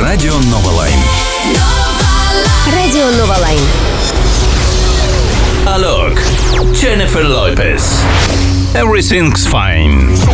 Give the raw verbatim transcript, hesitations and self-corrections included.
Радіо Нова Лайн. Радіо Нова Лайн. Alok, Jennifer Lopez. Everything's fine.